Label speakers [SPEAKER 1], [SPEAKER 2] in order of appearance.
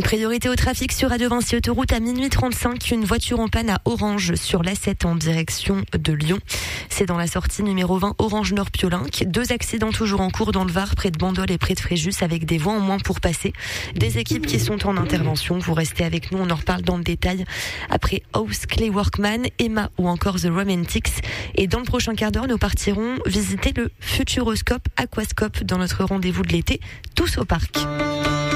[SPEAKER 1] Priorité au trafic sur Radio Vinci Autoroute à minuit 35. Une voiture en panne à Orange sur l'A7 en direction de Lyon. C'est dans la sortie numéro 20 Orange Nord-Piolinck. 2 accidents toujours en cours dans le Var, près de Bandol et près de Fréjus, avec des voies en moins pour passer. Des équipes qui sont en intervention. Vous restez avec nous, on en reparle dans le détail après House, Clay Workman, Emma ou encore The Romantics. Et dans le prochain quart d'heure, nous partirons visiter le Futuroscope Aquascope dans notre rendez-vous de l'été, tous au parc.